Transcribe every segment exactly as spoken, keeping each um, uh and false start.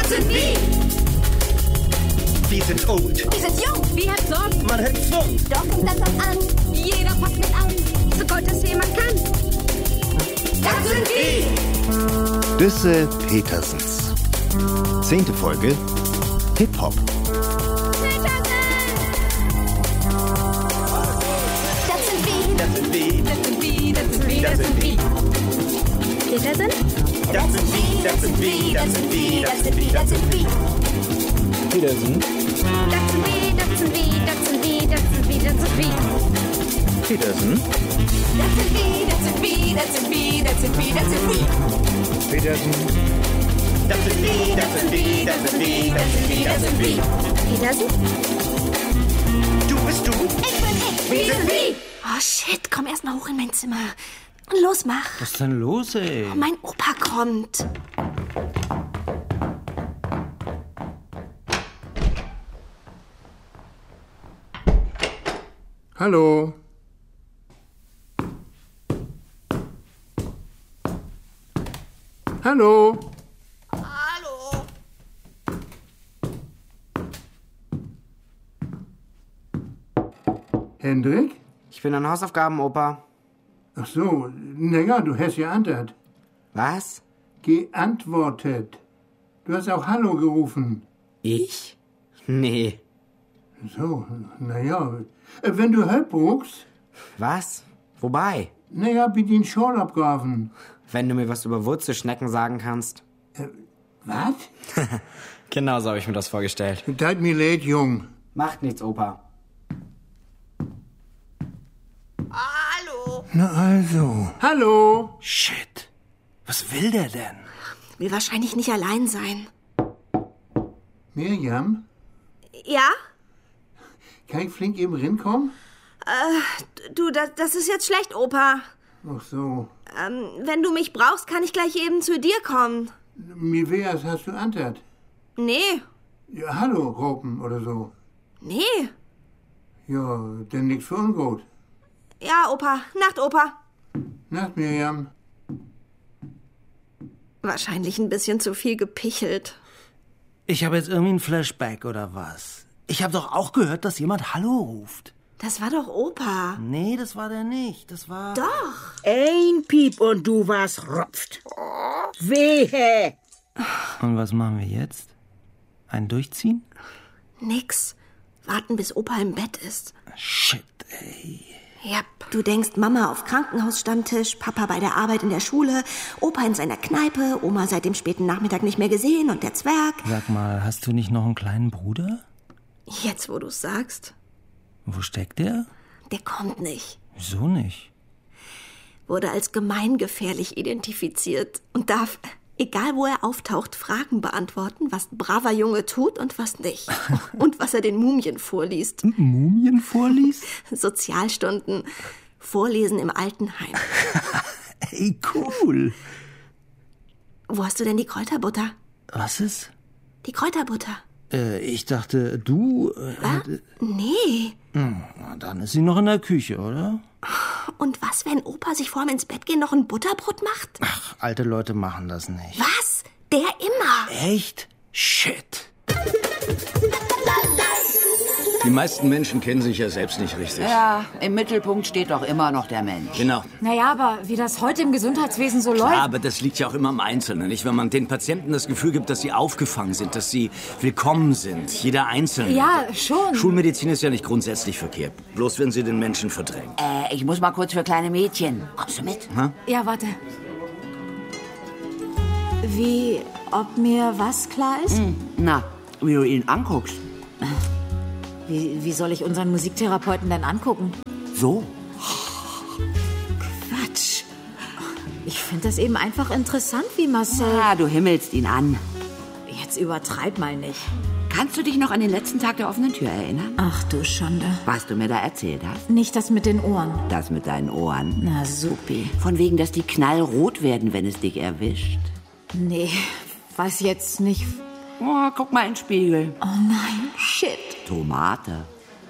Das sind wir. Wir sind old. Wir sind jung. Wir haben Sorgen. Man hat Schwung. Doch kommt das auch an. Jeder packt mit an. So gut es jemand kann. Das sind wir. Düsse Petersens. Zehnte Folge. Hip-Hop. Das sind wir. Das sind wir. Das sind wir, das sind wir, das sind wir. Petersen? Das sind wir. Das sind wir. Das sind wir. Das sind wir. Das sind wir. Petersen. Das sind wir, das sind wir, das sind wir, das sind wir, das sind wir. Petersen. Das sind wir. Das sind wir. Das sind wir. Das sind wir. Das sind wir. Petersen. Das sind wir. Das sind wir. Das sind wir. Das sind wir. Das sind wir. Petersen? Du bist du. Ich bin ich. Wir sind wir. Oh shit, komm erst mal hoch in mein Zimmer. Und los, mach. Was ist denn los, ey? Mein Opa kommt. Hallo. Hallo. Hallo. Hendrik? Ich bin an Hausaufgaben, Opa. Ach so, naja, du hast geantwortet. Was? Geantwortet. Du hast auch Hallo gerufen. Ich? Nee. So, naja. Wenn du Hilfe brauchst, Was? Wobei? naja, bitte den Schorl abgraben. Wenn du mir was über Wurzelschnecken sagen kannst. Was? Genau so habe ich mir das vorgestellt. Tut mir leid, Jung. Macht nichts, Opa. Hallo. Na also. Hallo. Shit. Was will der denn? Will wahrscheinlich nicht allein sein. Mirjam, Ja? kann ich flink eben rinkommen? Du, das, das ist jetzt schlecht, Opa. Ach so. Ähm, wenn du mich brauchst, kann ich gleich eben zu dir kommen. Mir wär's, hast du antwortet. Nee, Ja, hallo, Raupen oder so. nee. Ja, denn nix für ungut. Ja, Opa. Nacht, Opa. Nacht, Mirjam. Wahrscheinlich ein bisschen zu viel gepichelt. Ich habe jetzt irgendwie ein Flashback oder was? Ich habe doch auch gehört, dass jemand Hallo ruft. Das war doch Opa. Nee, das war der nicht. Das war... Doch. Ein Piep und du warst rupft. Wehe! Und was machen wir jetzt? Ein Durchziehen? Nix. Warten, bis Opa im Bett ist. Shit, ey. Ja, du denkst, Mama auf Krankenhausstammtisch, Papa bei der Arbeit in der Schule, Opa in seiner Kneipe, Oma seit dem späten Nachmittag nicht mehr gesehen und der Zwerg. Sag mal, hast du nicht noch einen kleinen Bruder? Jetzt, wo du's sagst, Wo steckt der? der kommt nicht. Wieso nicht? Wurde als gemeingefährlich identifiziert und darf, egal wo er auftaucht, Fragen beantworten, was ein braver Junge tut und was nicht. Und was er den Mumien vorliest. Mumien vorliest? Sozialstunden, Vorlesen im Altenheim. Ey, cool. Wo hast du denn die Kräuterbutter? Was ist? Die Kräuterbutter. Äh, ich dachte, du... Äh, Äh, nee. na, dann ist sie noch in der Küche, oder? Und was, wenn Opa sich vorm ins Bett gehen noch ein Butterbrot macht? Ach, alte Leute machen das nicht. Was? Der immer. Echt? Shit. Die meisten Menschen kennen sich ja selbst nicht richtig. Ja, im Mittelpunkt steht doch immer noch der Mensch. Genau. Naja, aber wie das heute im Gesundheitswesen so läuft. Ja, aber das liegt ja auch immer am Einzelnen, nicht? Wenn man den Patienten das Gefühl gibt, dass sie aufgefangen sind, dass sie willkommen sind, jeder Einzelne. Ja, schon. Schulmedizin ist ja nicht grundsätzlich verkehrt, bloß wenn sie den Menschen verdrängt. Äh, ich muss mal kurz für kleine Mädchen. Kommst du mit? Ha? Ja, warte. Wie, ob mir was klar ist? Hm, na, wie du ihn anguckst. Wie, wie soll ich unseren Musiktherapeuten denn angucken? So. Quatsch. Ich finde das eben einfach interessant, wie Marcel... Ah, du himmelst ihn an. Jetzt übertreib mal nicht. Kannst du dich noch an den letzten Tag der offenen Tür erinnern? Ach du Schande. Was du mir da erzählt hast? Nicht das mit den Ohren. Das mit deinen Ohren. Na supi. Von wegen, dass die knallrot werden, wenn es dich erwischt. Nee, weiß jetzt nicht... Oh, guck mal in den Spiegel. Oh nein, shit. Tomate.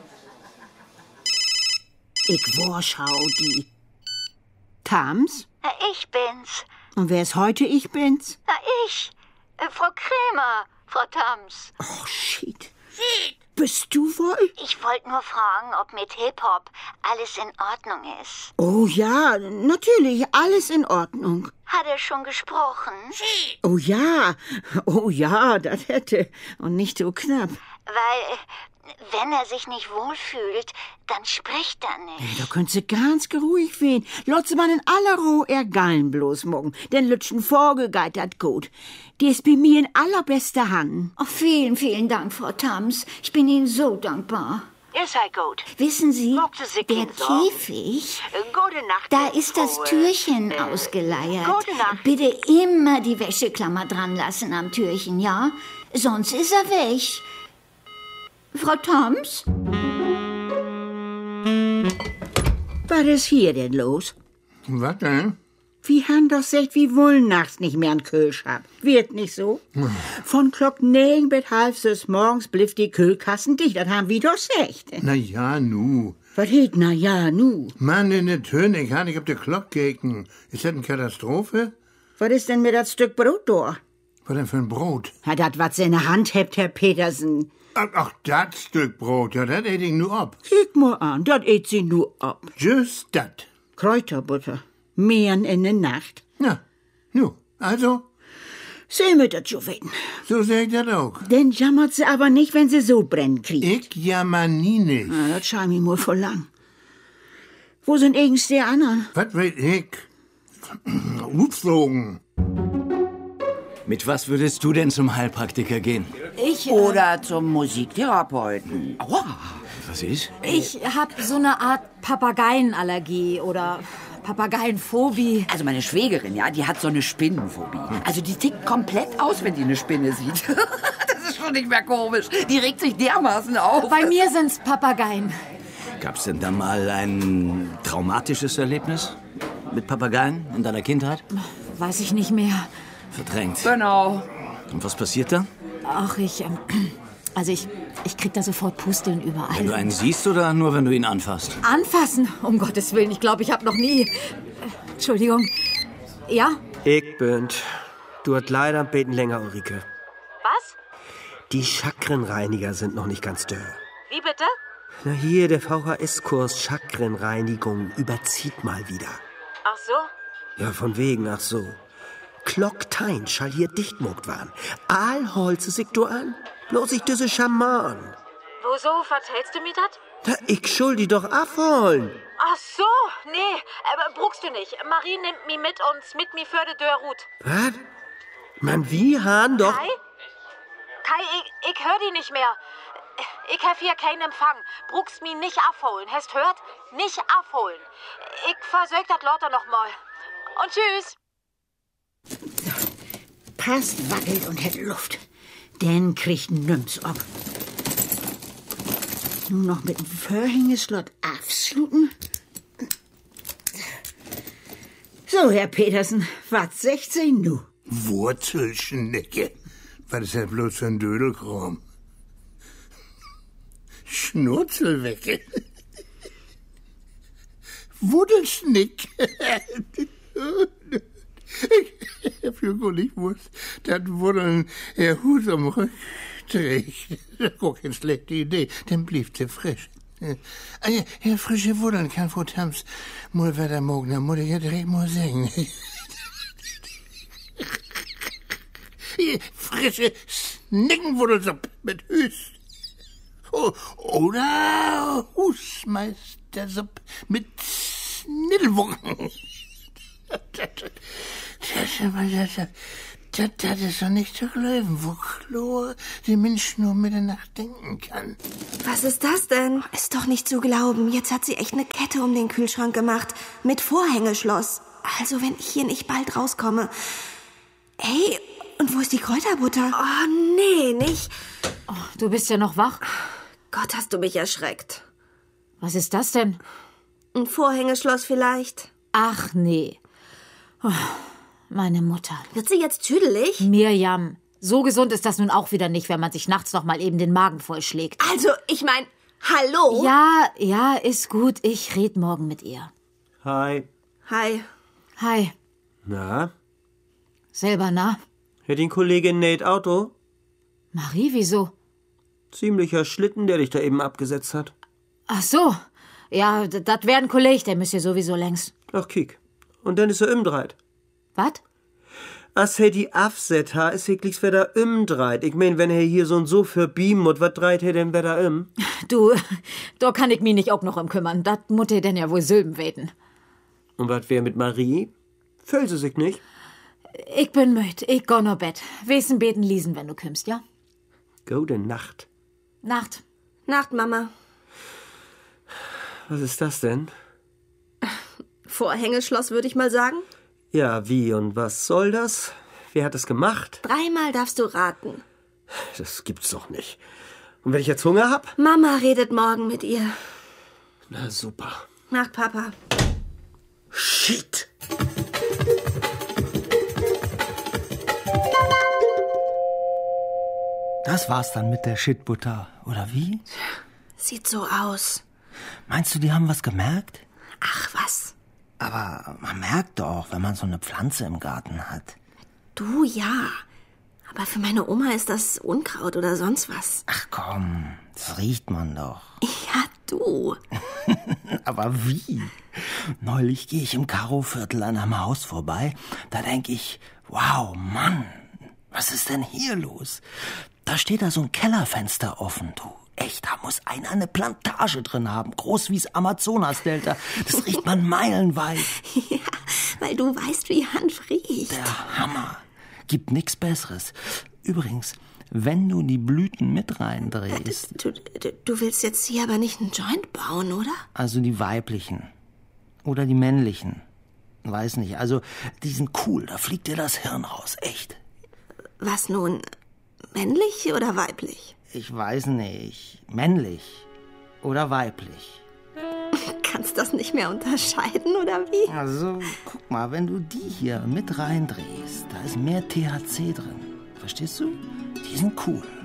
Ich warschau die. Tams? Ich bin's. Und wer ist heute ich bin's? Na, ich. Äh, Frau Krämer. Frau Tams. Oh, shit. Bist du wohl? Ich wollte nur fragen, ob mit Hip-Hop alles in Ordnung ist. Oh ja, natürlich, alles in Ordnung. Hat er schon gesprochen? Oh ja, oh ja, das hätte. Und nicht so knapp. Weil, wenn er sich nicht wohlfühlt, dann spricht er nicht. Da könnt ihr ganz geruhig wehen. Lotze man in aller Ruhe er gallen bloß morgen. Denn Lütschen vorgegeitert gut. Die ist bei mir in allerbester Hand. Oh, vielen, vielen Dank, Frau Tams. Ich bin Ihnen so dankbar. Ihr seid gut. Wissen Sie, Mochte Sie der keinen Sorgen. Käfig, Gute Nacht. da ist das Ruhe. Türchen ausgeleiert. Gute Nacht. Bitte immer die Wäscheklammer dran lassen am Türchen, ja? Sonst ist er weg. Frau Tams? Was ist hier denn los? Was denn? Wie han doch sagt, wie wohl nachts nicht mehr an Kölsch hab. Wird nicht so? Von Glock negen bis halb sechs morgens bliff die Kühlkassen dicht. Das haben wir doch sagt. Na ja, nu. Was heet na ja, nu? Mann, in der Töne, ich kann nicht auf der Glock gegen. Ist das eine Katastrophe? Was ist denn mit das Stück Brot da? Was denn für ein Brot? Ja, dat wat seine Hand hebt, Herr Petersen. Ach, ach das Stück Brot, ja, das ät ich nur ab. Kick mal an, dat ät sie nur ab. Just dat. Kräuterbutter. Mehren in der Nacht. Na, nu, also? Sie mit dat jo weten. So seh ich das auch. Denn jammert sie aber nicht, wenn sie so brennen kriegt. Ich jammer nie nicht. Na, das scheint mir wohl voll lang. Wo sind eigens die anderen? Was weiß ich? Upslogen. Mit was würdest du denn zum Heilpraktiker gehen? Ich, äh, Oder zum Musiktherapeuten. Aua. Was ist? ich hab so eine Art Papageienallergie oder Papageienphobie. Also meine Schwägerin, ja, die hat so eine Spinnenphobie. Also die tickt komplett aus, wenn die eine Spinne sieht. Das ist schon nicht mehr komisch. Die regt sich dermaßen auf. Bei mir sind's Papageien. Gab's denn da mal ein traumatisches Erlebnis mit Papageien in deiner Kindheit? Weiß ich nicht mehr. Verdrängt. Genau. Und was passiert da? Ach, ich, ähm, also ich, ich krieg da sofort Pusteln überall. Wenn du einen siehst oder nur, wenn du ihn anfasst? Anfassen? Um Gottes Willen, ich glaube, ich habe noch nie... Äh, Entschuldigung. Ja? Ich bin's. Du hast leider ein Beten länger, Ulrike. Was? Die Chakrenreiniger sind noch nicht ganz dörr. Wie bitte? Na hier, der V H S-Kurs Chakrenreinigung überzieht mal wieder. Ach so? Ja, von wegen, ach so. Klocktein schall hier dicht mogt waren. All holze sich du an. Bloß ich düsse Schaman. Wieso vertellst du mir das? Da, ich schuld die doch abholen. Ach so, nee, aber bruchst du nicht. Marie nimmt mich mit und mit mir für die Dörrut. Was? Man, wie han doch... Kai? Kai, ich, ich hör die nicht mehr. Ich hab hier keinen Empfang. Bruchst mich nicht abholen. Hast hört? Nicht abholen. Ich versög das Lotter noch mal. Und tschüss. Passt, wackelt und hätt Luft. Denn kriegt nümms ab. Nur noch mit dem Verhängeslot aufsluten. So, Herr Petersen, was sechzehn nu? Wurzelschnecke. Was ist das bloß für ein Dödelkram? Schnurzelwecke. Wudelschnick. Ich hab ja gar nicht gewusst, dass Wuddeln ihr Hut am Rücken trägt. Das ist gar keine schlechte Idee, dann blieb sie frisch. Ja, ja, frische Wuddeln kann Frau Tams mal wieder morgen, dann muss ich ja direkt mal singen. Frische Snickenwuddelsuppe mit Hüs. Oh, oder Husmeistersuppe mit Snittelwucken. Das, das, das, das, das ist doch nicht zu glauben, wo Chlor die Mensch nur mit der Nacht denken kann. Was ist das denn? Ist doch nicht zu glauben. Jetzt hat sie echt eine Kette um den Kühlschrank gemacht. Mit Vorhängeschloss. Also, wenn ich hier nicht bald rauskomme. Hey, und wo ist die Kräuterbutter? Oh, nee, nicht. Oh, du bist ja noch wach. Gott, hast du mich erschreckt. Was ist das denn? Ein Vorhängeschloss vielleicht. Ach, nee. Oh, meine Mutter. Wird sie jetzt tüdelig? Mirjam, so gesund ist das nun auch wieder nicht, wenn man sich nachts noch mal eben den Magen vollschlägt. Also, ich mein, hallo? Ja, ja, ist gut. Ich red morgen mit ihr. Hi. Hi. Hi. Na? Selber, na? Hört den Kollege Nate Auto? Marie, wieso? Ziemlicher Schlitten, der dich da eben abgesetzt hat. Ach so. Ja, das wär ein Kolleg, der müsste sowieso längst. Ach, kiek. Und dann ist er umdreit. Was? As he die afset ha, is heklichs wer da umdreit. Ich mein, wenn er hier so und so für beamen und wat dreit er denn wer da um? Du, da kann ich mich nicht auch noch um kümmern. Das muss er denn ja wohl Sülben weten. Und wat wär mit Marie? Füll sie sich nicht? Ich bin müd. Ich geh nur Bett. Wesen beten lesen, wenn du kümmst, ja? Gute Nacht. Nacht. Nacht, Mama. Was ist das denn? Vorhängeschloss, würde ich mal sagen. Ja, wie und was soll das? Wer hat das gemacht? Dreimal darfst du raten. Das gibt's doch nicht. Und wenn ich jetzt Hunger hab? Mama redet morgen mit ihr. Na super. Nacht, Papa. Shit. Das war's dann mit der Shitbutter, oder wie? Sieht so aus. Meinst du, die haben was gemerkt? Ach, was? Aber man merkt doch, wenn man so eine Pflanze im Garten hat. Du, ja. Aber für meine Oma ist das Unkraut oder sonst was. Ach komm, das riecht man doch. Ja, du. Aber wie? Neulich gehe ich im Karo-Viertel an einem Haus vorbei. Da denk ich, wow, Mann, was ist denn hier los? Da steht da so ein Kellerfenster offen, du. Echt, da muss einer eine Plantage drin haben, groß wie's Amazonas-Delta. Das riecht man meilenweit. Ja, weil du weißt, wie Hanf riecht. Der Hammer. Gibt nix Besseres. Übrigens, wenn du die Blüten mit reindrehst... Du, du, du willst jetzt hier aber nicht einen Joint bauen, oder? Also die weiblichen. Oder die männlichen. Weiß nicht, also die sind cool, da fliegt dir das Hirn raus, echt. Was nun, männlich oder weiblich? Ich weiß nicht. Männlich oder weiblich? Kannst das nicht mehr unterscheiden, oder wie? Also, guck mal, wenn du die hier mit reindrehst, da ist mehr T H C drin. Verstehst du? Die sind cool.